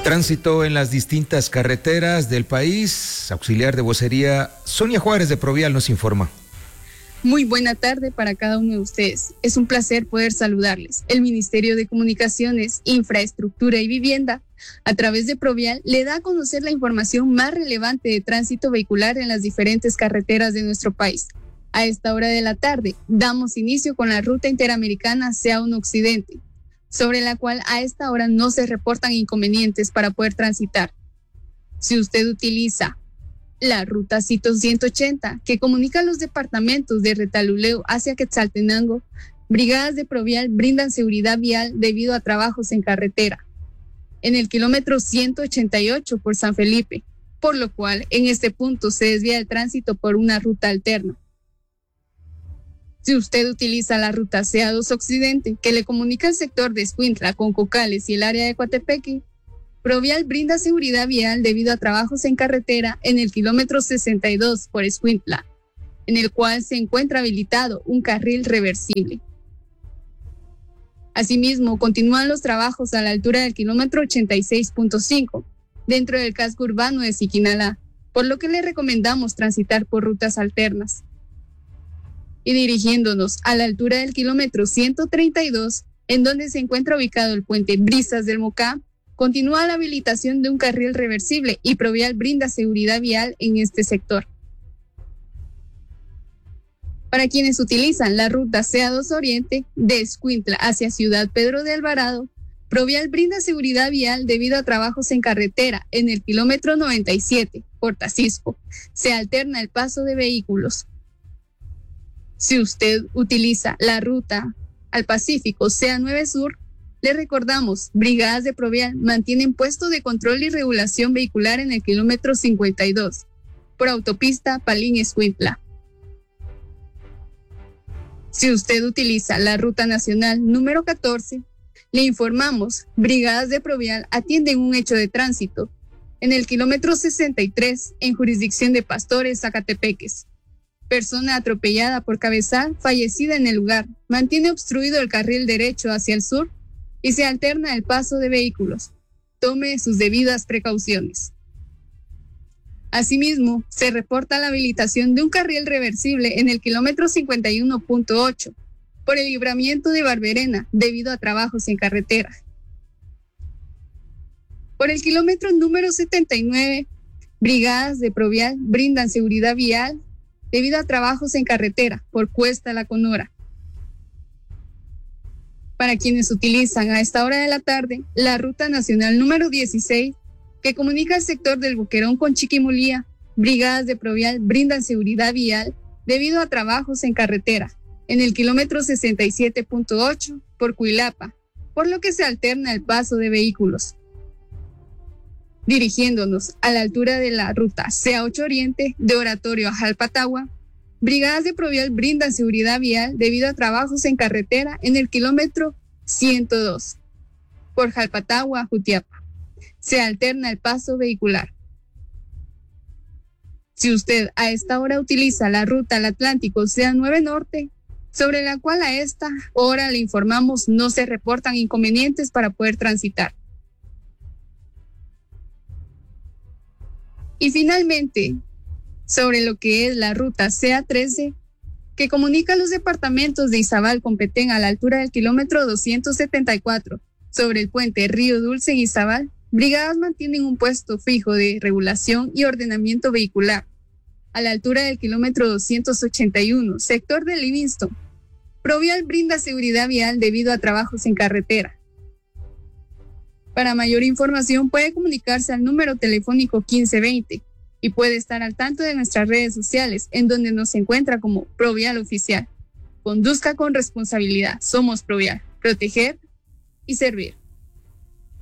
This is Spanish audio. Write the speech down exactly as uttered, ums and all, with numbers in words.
Tránsito en las distintas carreteras del país. Auxiliar de vocería Sonia Juárez de Provial nos informa. Muy buena tarde para cada uno de ustedes. Es un placer poder saludarles. El Ministerio de Comunicaciones, Infraestructura y Vivienda, a través de Provial, le da a conocer la información más relevante de tránsito vehicular en las diferentes carreteras de nuestro país. A esta hora de la tarde, damos inicio con la ruta interamericana C A uno Occidente, sobre la cual a esta hora no se reportan inconvenientes para poder transitar. Si usted utiliza la ruta Cito ciento ochenta, que comunica los departamentos de Retaluleu hacia Quetzaltenango, brigadas de Provial brindan seguridad vial debido a trabajos en carretera en el kilómetro ciento ochenta y ocho por San Felipe, por lo cual en este punto se desvía el tránsito por una ruta alterna. Si usted utiliza la ruta C A dos Occidente, que le comunica el sector de Escuintla con Cocales y el área de Coatepeque, Provial brinda seguridad vial debido a trabajos en carretera en el kilómetro sesenta y dos por Escuintla, en el cual se encuentra habilitado un carril reversible. Asimismo, continúan los trabajos a la altura del kilómetro ochenta y seis punto cinco, dentro del casco urbano de Siquinalá, por lo que le recomendamos transitar por rutas alternas. Y dirigiéndonos a la altura del kilómetro ciento treinta y dos, en donde se encuentra ubicado el puente Brisas del Mocá, continúa la habilitación de un carril reversible y Provial brinda seguridad vial en este sector. Para quienes utilizan la ruta C A dos Oriente de Escuintla hacia Ciudad Pedro de Alvarado, Provial brinda seguridad vial debido a trabajos en carretera en el kilómetro noventa y siete por Tacisco. Se alterna el paso de vehículos. Si usted utiliza la ruta al Pacífico C A nueve Sur, le recordamos, brigadas de Provial mantienen puesto de control y regulación vehicular en el kilómetro cincuenta y dos por autopista Palín-Escuintla. Si usted utiliza la ruta nacional número catorce, le informamos, brigadas de Provial atienden un hecho de tránsito en el kilómetro sesenta y tres en jurisdicción de Pastores, Zacatepeques. Persona atropellada por cabezal, fallecida en el lugar, mantiene obstruido el carril derecho hacia el sur y se alterna el paso de vehículos. Tome sus debidas precauciones. Asimismo, se reporta la habilitación de un carril reversible en el kilómetro cincuenta y uno punto ocho por el libramiento de Barberena debido a trabajos en carretera. Por el kilómetro número setenta y nueve, brigadas de Provial brindan seguridad vial debido a trabajos en carretera por Cuesta La Conora. Para quienes utilizan a esta hora de la tarde la ruta nacional número dieciséis, que comunica el sector del Boquerón con Chiquimulía, brigadas de Provial brindan seguridad vial debido a trabajos en carretera en el kilómetro sesenta y siete punto ocho por Cuilapa, por lo que se alterna el paso de vehículos. Dirigiéndonos a la altura de la ruta C A ocho Oriente de Oratorio a Jalpatagua, brigadas de Provial brindan seguridad vial debido a trabajos en carretera en el kilómetro ciento dos por Jalpatagua a Jutiapa. Se alterna el paso vehicular. Si usted a esta hora utiliza la ruta al Atlántico C A nueve Norte, sobre la cual a esta hora le informamos no se reportan inconvenientes para poder transitar. Y finalmente, sobre lo que es la ruta C A trece, que comunica los departamentos de Izabal con Petén a la altura del kilómetro doscientos setenta y cuatro, sobre el puente Río Dulce en Izabal, brigadas mantienen un puesto fijo de regulación y ordenamiento vehicular a la altura del kilómetro doscientos ochenta y uno, sector de Livingston. Provial brinda seguridad vial debido a trabajos en carretera. Para mayor información puede comunicarse al número telefónico quince veinte y puede estar al tanto de nuestras redes sociales, en donde nos encuentra como Provial Oficial. Conduzca con responsabilidad. Somos Provial. Proteger y servir.